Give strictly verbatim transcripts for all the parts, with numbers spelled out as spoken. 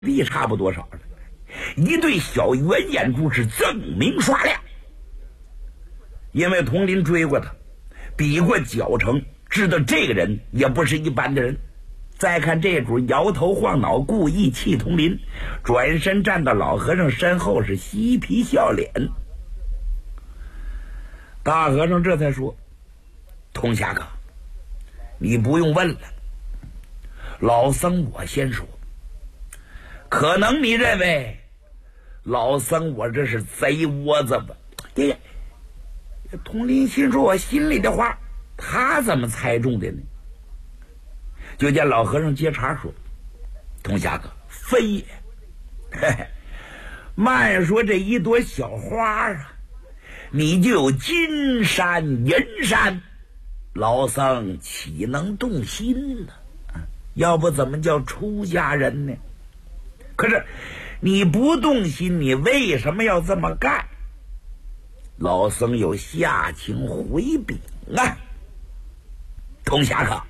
币差不多少了，一对小圆眼珠是锃明刷亮。因为佟林追过他，比过脚程，知道这个人也不是一般的人。再看这主摇头晃脑，故意气佟林，转身站到老和尚身后，是嬉皮笑脸。大和尚这才说：“佟侠客，你不用问了，老僧我先说。可能你认为老僧我这是贼窝子吧？”这个佟林心说：“我心里的话，他怎么猜中的呢？”就见老和尚接茬说：“佟侠客，非也。嘿嘿，慢说这一朵小花啊，你就有金山银山，老僧岂能动心呢？要不怎么叫出家人呢？可是你不动心，你为什么要这么干？老僧有下情回禀啊，佟侠客，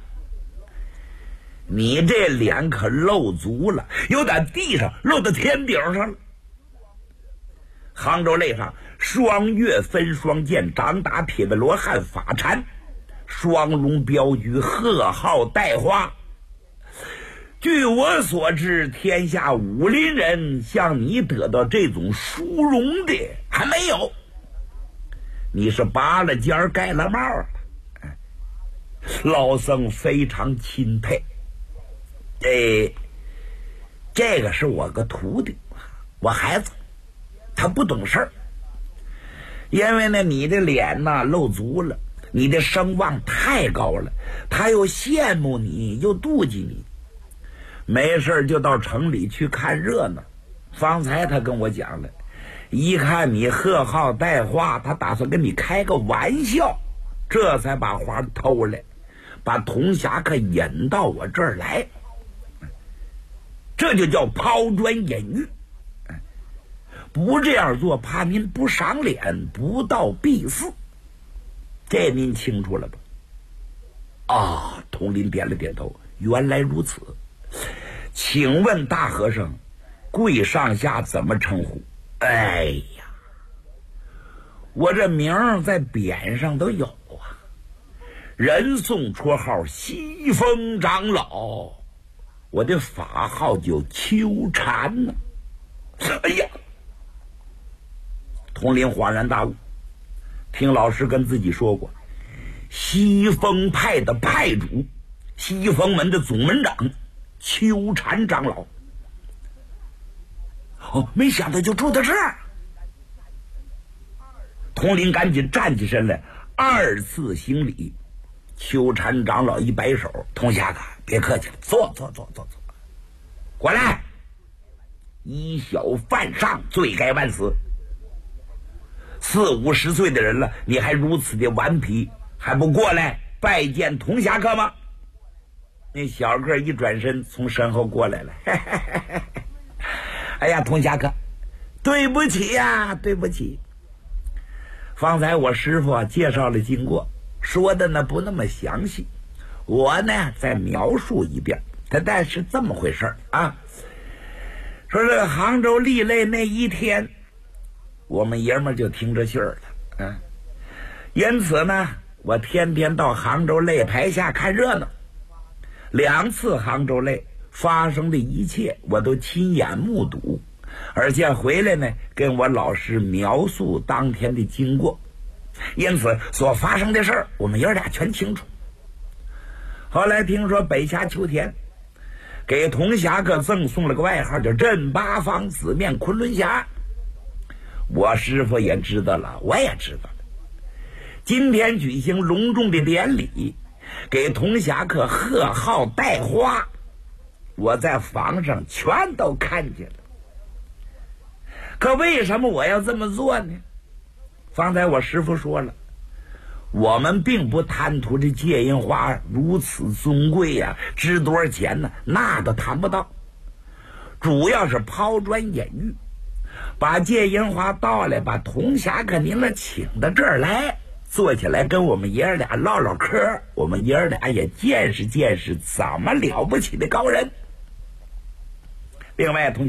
你这脸可露足了，有在地上露到天顶上了。杭州擂上双月分双剑，掌打撇为罗汉法禅，双龙镖局，鹤号带花。据我所知，天下武林人像你得到这种殊荣的还没有。你是拔了尖儿盖了帽了，老僧非常钦佩。哎，这个是我个徒弟，我孩子，他不懂事儿。因为呢，你的脸呐露足了，你的声望太高了，他又羡慕你，又妒忌你，没事就到城里去看热闹。方才他跟我讲了，一看你鹤号带花，他打算跟你开个玩笑，这才把花偷来，把佟侠客引到我这儿来。这就叫抛砖引玉，不这样做怕您不赏脸，不到必死，这您清楚了吧？啊，佟林点了点头，原来如此。请问大和尚，贵上下怎么称呼？哎呀，我这名儿在匾上都有啊，人送绰号西风长老，我的法号就秋禅呢。哎呀，佟林恍然大悟，听老师跟自己说过，西风派的派主，西风门的总门长秋禅长老。哦，没想到就住在这儿。佟林赶紧站起身来，二次行礼。秋禅长老一摆手：“佟侠客，别客气了，坐坐坐坐坐，过来。以小犯上，罪该万死。四五十岁的人了，你还如此的顽皮，还不过来拜见佟侠客吗？”那小个一转身，从身后过来了。嘿嘿嘿嘿，哎呀，佟侠客，对不起呀，对不起。方才我师傅介绍了经过，说的呢不那么详细，我呢再描述一遍。他但是这么回事啊，说这个杭州立擂那一天，我们爷们就听着信儿了啊。因此呢，我天天到杭州擂台下看热闹。两次杭州擂发生的一切，我都亲眼目睹，而且回来呢，跟我老师描述当天的经过，因此所发生的事儿，我们爷俩全清楚。后来听说北峡秋田给佟侠客赠送了个外号，叫镇八方紫面昆仑侠。我师傅也知道了，我也知道了。今天举行隆重的典礼，给佟侠客贺号带花，我在房上全都看见了。可为什么我要这么做呢？方才我师父说了，我们并不贪图这戒烟花如此尊贵呀、啊，值多少钱呢？那都谈不到，主要是抛砖引玉，把戒烟花倒来，把佟侠客您了请到这儿来，坐起来跟我们爷儿俩唠唠嗑，我们爷儿俩也见识见识怎么了不起的高人。 另外，同